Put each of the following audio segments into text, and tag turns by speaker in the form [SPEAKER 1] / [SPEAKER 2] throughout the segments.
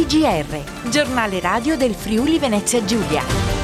[SPEAKER 1] GR, giornale radio del Friuli Venezia Giulia.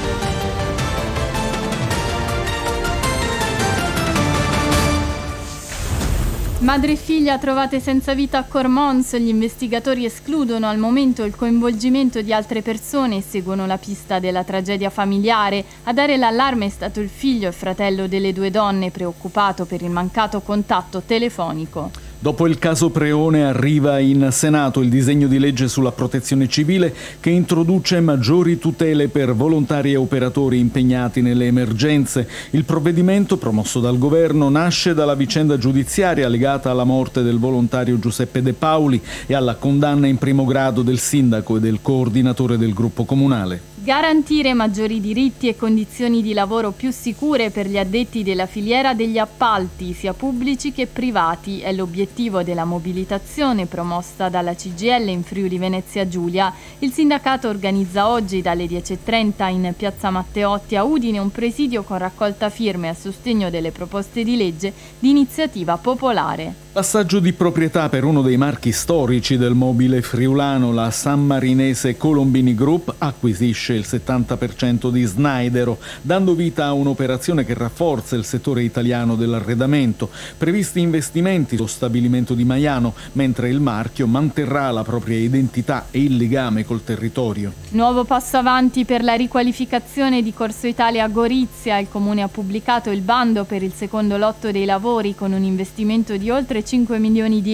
[SPEAKER 2] Madre e figlia trovate senza vita a Cormons. Gli investigatori escludono al momento il coinvolgimento di altre persone e seguono la pista della tragedia familiare. A dare l'allarme è stato il figlio e fratello delle due donne, preoccupato per il mancato contatto telefonico.
[SPEAKER 3] Dopo il caso Preone arriva in Senato il disegno di legge sulla protezione civile che introduce maggiori tutele per volontari e operatori impegnati nelle emergenze. Il provvedimento, promosso dal governo, nasce dalla vicenda giudiziaria legata alla morte del volontario Giuseppe De Pauli e alla condanna in primo grado del sindaco e del coordinatore del gruppo comunale.
[SPEAKER 2] Garantire maggiori diritti e condizioni di lavoro più sicure per gli addetti della filiera degli appalti, sia pubblici che privati, è l'obiettivo della mobilitazione promossa dalla CGIL in Friuli Venezia Giulia. Il sindacato organizza oggi dalle 10:30 in piazza Matteotti a Udine un presidio con raccolta firme a sostegno delle proposte di legge di iniziativa popolare.
[SPEAKER 3] Passaggio di proprietà per uno dei marchi storici del mobile friulano. La sammarinese Colombini Group acquisisce il 70% di Snaidero, dando vita a un'operazione che rafforza il settore italiano dell'arredamento. Previsti investimenti sullo stabilimento di Maiano, mentre il marchio manterrà la propria identità e il legame col territorio.
[SPEAKER 2] Nuovo passo avanti per la riqualificazione di Corso Italia a Gorizia. Il comune ha pubblicato il bando per il secondo lotto dei lavori con un investimento di oltre 5 milioni di